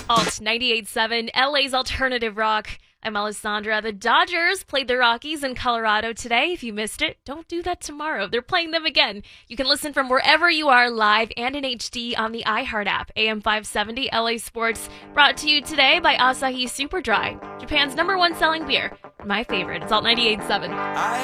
Alt 98.7, LA's alternative rock. I'm Alessandra. The Dodgers played the Rockies in Colorado today. If you missed it, don't do that tomorrow. They're playing them again. You can listen from wherever you are live and in HD on the iHeart app. AM 570 LA Sports, brought to you today by Asahi Super Dry, Japan's #1 selling beer. My favorite. It's Alt 98.7.